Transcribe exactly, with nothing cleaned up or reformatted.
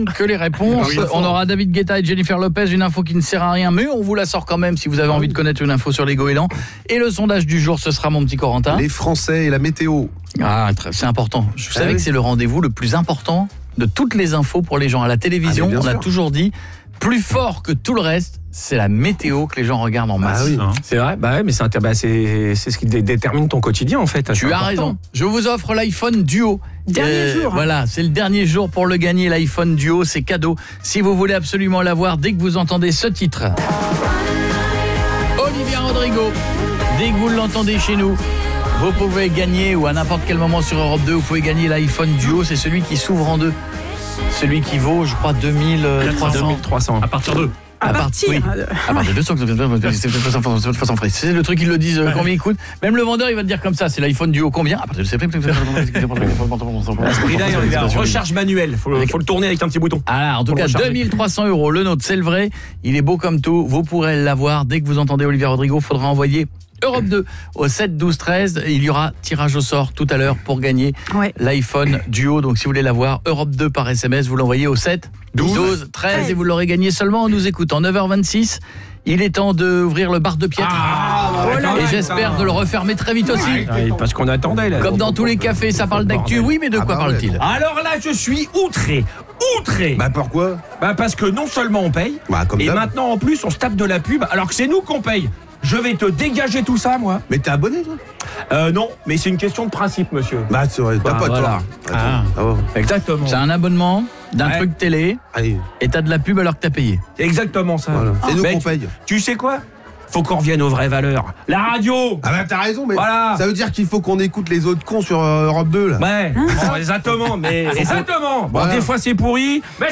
questions que les réponses. Oui, on aura David Guetta et Jennifer Lopez, une info qui ne sert à rien, mais on vous la sort quand même si vous avez envie de connaître une info sur les goélands. Et le sondage du jour, ce sera mon petit Corentin. Les Français et la météo. Ah, c'est important. Je Ah savais oui. que c'est le rendez-vous le plus important de toutes les infos pour les gens. À la télévision, Ah, on a sûr. toujours dit, plus fort que tout le reste, c'est la météo que les gens regardent en masse. Ah oui. C'est vrai, bah ouais, mais c'est, inter- bah c'est, c'est ce qui dé- détermine ton quotidien en fait. C'est Tu as important. raison. Je vous offre l'iPhone Duo. Dernier jour, hein. Voilà, c'est le dernier jour pour le gagner. L'iPhone Duo, c'est cadeau. Si vous voulez absolument l'avoir, dès que vous entendez ce titre. Olivia Rodrigo. Dès que vous l'entendez chez nous, vous pouvez gagner, ou à n'importe quel moment sur Europe deux, vous pouvez gagner l'iPhone Duo. C'est celui qui s'ouvre en deux. Celui qui vaut, je crois, deux mille trois cents. deux mille trois cents. À partir d'eux. À partir oui. de- À partir de deux cents, c'est frais. C'est le truc, ils le disent, euh, combien il coûte. Même le vendeur, il va te dire comme ça, c'est l'iPhone Duo combien. À partir de Celui-là, il est en recharge manuelle. Faut, faut le tourner avec un petit bouton. Ah, en tout Pour le cas, recharger. deux mille trois cents euros. Le nôtre, c'est le vrai. Il est beau comme tout. Vous pourrez l'avoir. Dès que vous entendez Olivia Rodrigo, il faudra envoyer Europe deux au sept douze treize. Il y aura tirage au sort tout à l'heure pour gagner Ouais. l'iPhone Duo. Donc, si vous voulez l'avoir, Europe deux par S M S, vous l'envoyez au sept douze treize et vous l'aurez gagné seulement en nous écoutant. neuf heures vingt-six. Il est temps d'ouvrir le bar de piètre. et j'espère de le refermer très vite aussi. Ah, oui, parce qu'on attendait là. Comme dans tous les cafés, ça parle d'actu. Oui, mais de Ah quoi bah parle-t-il? Alors là, je suis outré. Outré. Bah pourquoi? Bah parce que non seulement on paye, Bah comme et d'hab. maintenant en plus on se tape de la pub alors que c'est nous qu'on paye. Je vais te dégager tout ça, moi. Mais t'es abonné toi? Euh, non, mais c'est une question de principe, monsieur. Bah c'est vrai, t'as Bah, pas voilà. toi. Attends. Ah. Ah bon. Exactement. C'est un abonnement d'un Ouais. truc télé Allez, et t'as de la pub alors que t'as payé. C'est exactement ça. voilà. C'est nous Mais qu'on tu- paye. Tu sais quoi? Faut qu'on revienne aux vraies valeurs. La radio. Ah bah t'as raison, mais Voilà. ça veut dire qu'il faut qu'on écoute les autres cons sur euh, Europe deux là. Ouais, bon, exactement, mais exactement. Bon, Voilà. des fois c'est pourri, mais